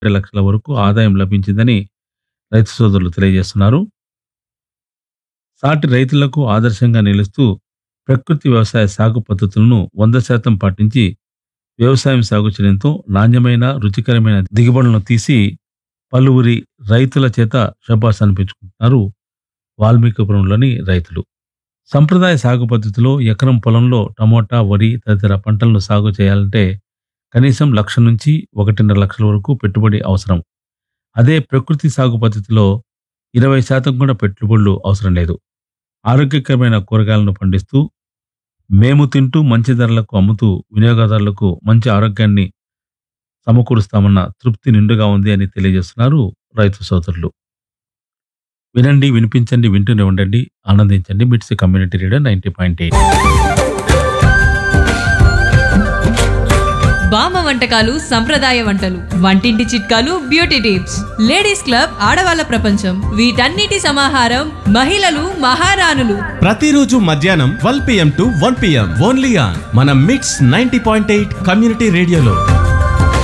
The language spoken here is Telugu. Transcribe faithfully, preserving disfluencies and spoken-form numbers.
లక్షల వరకు ఆదాయం లభించిందని రైతు సోదరులు తెలియజేస్తున్నారు. సాటి రైతులకు ఆదర్శంగా నిలుస్తూ ప్రకృతి వ్యవసాయ సాగు పద్ధతులను వంద శాతం పాటించి వ్యవసాయం సాగు చేయడంతో నాణ్యమైన రుచికరమైన దిగుబడులను తీసి పలువురి రైతుల చేత శభాస్ అనిపించుకుంటున్నారు వాల్మీకిపురంలోని రైతులు. సంప్రదాయ సాగు పద్ధతిలో ఎకరం పొలంలో టమోటా, వరి తదితర పంటలను సాగు చేయాలంటే కనీసం లక్ష నుంచి ఒకటిన్నర లక్షల వరకు పెట్టుబడి అవసరం. అదే ప్రకృతి సాగు పద్ధతిలో ఇరవై శాతం కూడా పెట్టుబడులు అవసరం లేదు. ఆరోగ్యకరమైన కూరగాయలను పండిస్తూ మేము తింటూ మంచి ధరలకు అమ్ముతూ వినియోగదారులకు మంచి ఆరోగ్యాన్ని సమకూరుస్తామన్న తృప్తి నిండుగా ఉంది అని తెలియజేస్తున్నారు రైతు సోదరులు. వినండి, వినిపించండి, వింటూనే ఉండండి, ఆనందించండి. మిట్స్ community radio ninety point eight. బామ్మ వంటకాలు, సంప్రదాయ వంటలు, వంటింటి చిట్కాలు, బ్యూటీ టిప్స్, లేడీస్ క్లబ్, ఆడవాళ్ళ ప్రపంచం, వీటన్నిటి సమాహారం మహిళలు మహారాణులు. ప్రతిరోజు మధ్యాహ్నం twelve PM to one PM only on మన మిట్స్ నైంటీ పాయింట్ ఎయిట్ కమ్యూనిటీ రేడియోలో.